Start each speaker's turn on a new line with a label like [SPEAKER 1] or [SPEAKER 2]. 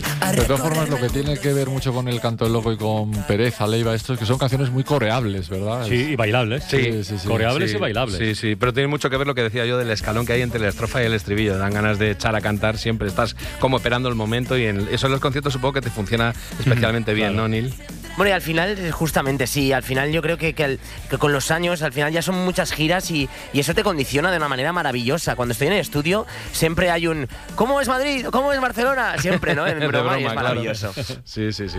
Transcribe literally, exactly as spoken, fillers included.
[SPEAKER 1] Madrid. De todas formas, lo que tiene que ver mucho con el Canto del Loco y con Pereza, Leiva, esto es que son canciones muy coreables, ¿verdad?
[SPEAKER 2] Sí, y bailables.
[SPEAKER 3] Sí,
[SPEAKER 1] sí, sí, sí.
[SPEAKER 2] Coreables
[SPEAKER 3] sí,
[SPEAKER 2] y bailables.
[SPEAKER 3] Sí, sí, pero tiene mucho que ver lo que decía yo del escalón que hay entre la estrofa y el estribillo. Dan ganas de echar a cantar siempre. Estás como esperando el momento y en, eso en los conciertos supongo que te funciona especialmente bien,
[SPEAKER 2] claro.
[SPEAKER 3] ¿no, Neil?
[SPEAKER 4] Bueno, y al final, justamente sí, al final yo creo que, que, el, que con los años, al final ya son muchas giras y, y eso te condiciona de una manera maravillosa. Cuando estoy en el estudio, siempre hay un ¿cómo es Madrid? ¿Cómo es Barcelona? Siempre, ¿no? En
[SPEAKER 3] De
[SPEAKER 4] broma,
[SPEAKER 3] broma,
[SPEAKER 4] y es
[SPEAKER 3] claro.
[SPEAKER 4] maravilloso.
[SPEAKER 3] Sí, sí, sí.